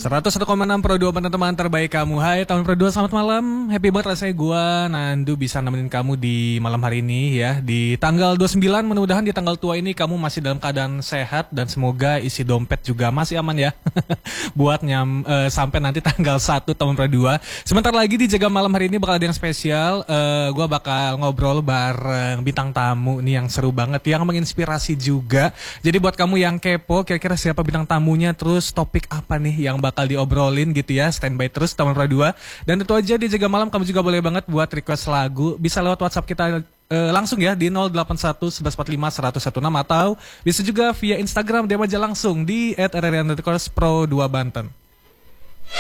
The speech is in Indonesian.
101,6 Pro 2 teman-teman terbaik kamu. Hai teman Pro 2, selamat malam. Happy banget rasanya gue Nandu bisa nemenin kamu di malam hari ini ya. Di tanggal 29, mudah-mudahan di tanggal tua ini kamu masih dalam keadaan sehat. Dan semoga isi dompet juga masih aman ya. Buat sampai nanti tanggal 1 teman Pro 2. Sebentar lagi di Jaga Malam hari ini bakal ada yang spesial. Gue bakal ngobrol bareng bintang tamu nih yang seru banget, yang menginspirasi juga. Jadi buat kamu yang kepo kira-kira siapa bintang tamunya, terus topik apa nih yang bakal diobrolin gitu ya, standby terus teman Pro 2. Dan tentu aja di Jaga Malam kamu juga boleh banget buat request lagu, bisa lewat WhatsApp kita langsung ya di 081 1145 116, atau bisa juga via Instagram DM aja langsung di @rrn_pro2banten.